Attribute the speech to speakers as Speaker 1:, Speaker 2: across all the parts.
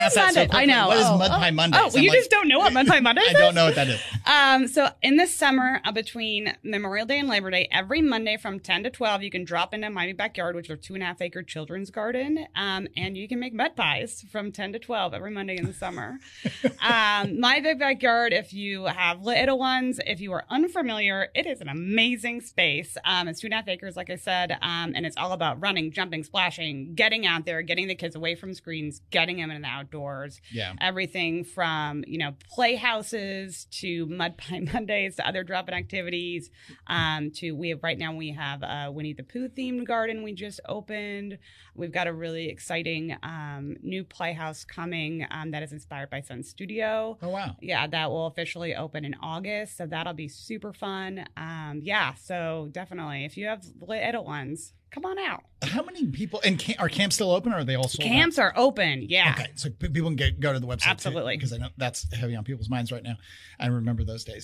Speaker 1: That's so
Speaker 2: Monday. I know.
Speaker 1: What is Mud Pie Monday?
Speaker 2: Oh, well, you just don't know what Mud Pie Monday is?
Speaker 1: I don't know what that is.
Speaker 2: So in the summer, between Memorial Day and Labor Day, every Monday from 10 to 12, you can drop into Miami Backyard, which is a 2.5-acre children's garden, and you can make mud pies from 10 to 12 every Monday in the summer. My Big Backyard, if you have little ones, if you are unfamiliar, it is an amazing space. It's 2.5 acres, like I said, and it's all about running, jumping, splashing, getting out there, getting the kids away from screens, getting them in the outdoors.
Speaker 1: Yeah.
Speaker 2: Everything from, playhouses to Mud Pie Mondays to other drop-in activities. Right now we have a Winnie the Pooh themed garden we just opened. We've got a really exciting new playhouse coming that is inspired by Sun Studio.
Speaker 1: Oh, wow.
Speaker 2: Yeah, that will officially open in August. So that'll be super fun. So definitely, if you have little ones, come on out.
Speaker 1: How many people, and are camps still open or are they all sold
Speaker 2: Camps
Speaker 1: out?
Speaker 2: are open, yeah.
Speaker 1: Okay, so people can go to the website.
Speaker 2: Absolutely.
Speaker 1: Because I know that's heavy on people's minds right now. I remember those days.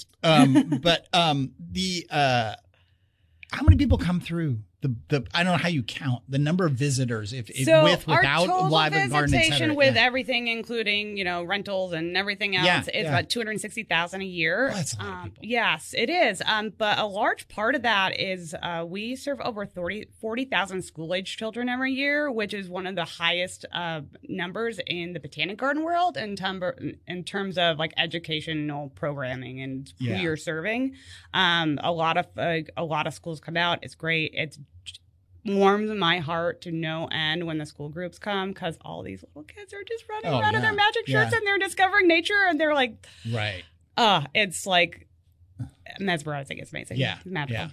Speaker 1: How many people come through? I don't know how you count the number of visitors without live and garden, et cetera.
Speaker 2: With everything, including rentals and everything else, it's about 260,000 a year.
Speaker 1: Well, that's a lot of people.
Speaker 2: Yes, it is. But a large part of that is we serve over 40,000 school-age children every year, which is one of the highest numbers in the Botanic Garden world in terms of like educational programming and who you're serving. A lot of schools come out. It's great. It's warms my heart to no end when the school groups come, because all these little kids are just running around in their magic shirts and they're discovering nature, and they're like,
Speaker 1: right.
Speaker 2: It's like mesmerizing. It's amazing.
Speaker 1: Yeah.
Speaker 2: It's magical.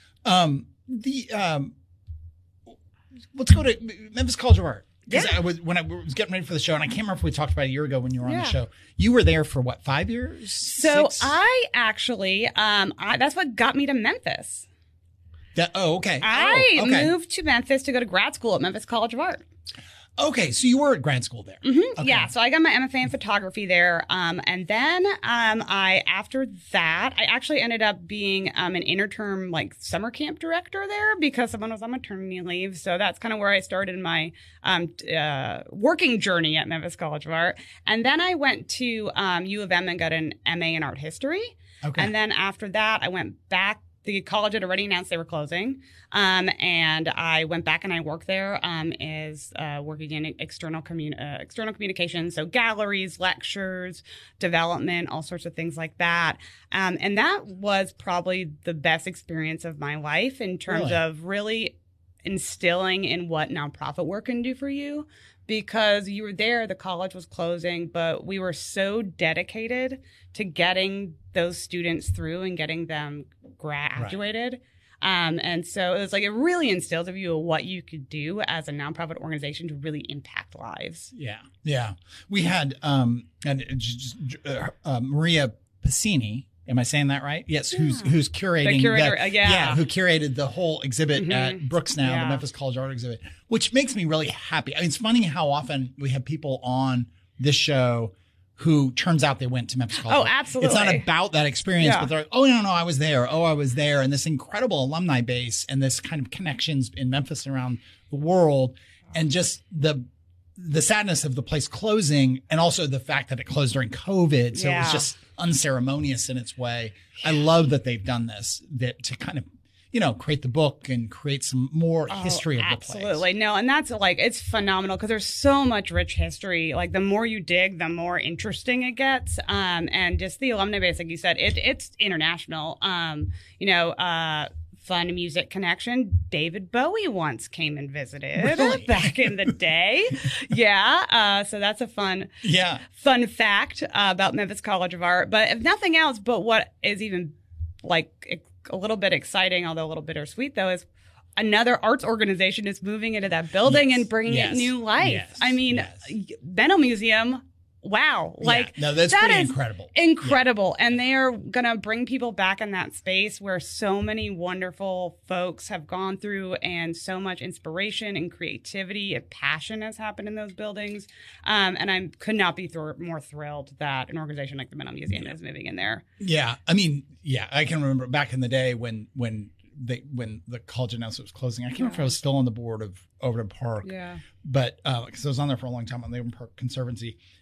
Speaker 1: Yeah. Let's go to Memphis College of Art. Because when I was getting ready for the show, and I can't remember if we talked about it a year ago when you were on the show. You were there for what, 5 years?
Speaker 2: So
Speaker 1: 6?
Speaker 2: I actually, that's what got me to Memphis.
Speaker 1: Okay.
Speaker 2: I moved to Memphis to go to grad school at Memphis College of Art.
Speaker 1: Okay, so you were at grad school there.
Speaker 2: Mm-hmm.
Speaker 1: Okay.
Speaker 2: Yeah, so I got my MFA in photography there, and then after that, I actually ended up being an interterm summer camp director there because someone was on maternity leave. So that's kind of where I started my working journey at Memphis College of Art, and then I went to U of M and got an MA in art history.
Speaker 1: Okay,
Speaker 2: and then after that, I went back. The college had already announced they were closing, and I went back and I worked there as working in external communications, so galleries, lectures, development, all sorts of things like that. And that was probably the best experience of my life in terms of really instilling in what nonprofit work can do for you. Because you were there, the college was closing, but we were so dedicated to getting those students through and getting them graduated. Right. And so it was it really instills of you what you could do as a nonprofit organization to really impact lives.
Speaker 1: Yeah. Yeah. We had Maria Pacini. Am I saying that right? Yes. Yeah. Who's curating? The curator, who curated the whole exhibit at Brooks now, the Memphis College Art exhibit, which makes me really happy. I mean, it's funny how often we have people on this show who turns out they went to Memphis College.
Speaker 2: Oh, absolutely.
Speaker 1: It's not about that experience, but they're like, oh, no, I was there. Oh, I was there. And this incredible alumni base and this kind of connections in Memphis and around the world, and just the sadness of the place closing, and also the fact that it closed during COVID. So it was just unceremonious in its way. I love that they've done this, that to kind of, create the book and create some more history of the place.
Speaker 2: Absolutely. No, and that's it's phenomenal because there's so much rich history. The more you dig, the more interesting it gets. And just the alumni base, like you said, it's international. Fun music connection. David Bowie once came and visited back in the day. So that's a fun fact about Memphis College of Art. But if nothing else, but what is even a little bit exciting, although a little bittersweet though, is another arts organization is moving into that building and bringing it new life. Yes. I mean, Benno Museum. Wow.
Speaker 1: That's pretty incredible.
Speaker 2: Incredible. Yeah. And they are going to bring people back in that space where so many wonderful folks have gone through, and so much inspiration and creativity and passion has happened in those buildings. And I could not be more thrilled that an organization like the Benno Museum is moving in there.
Speaker 1: Yeah. I mean, I can remember back in the day when when the college announced it was closing. I can't remember if I was still on the board of Overton Park.
Speaker 2: Yeah.
Speaker 1: But because I was on there for a long time on the Overton Park Conservancy.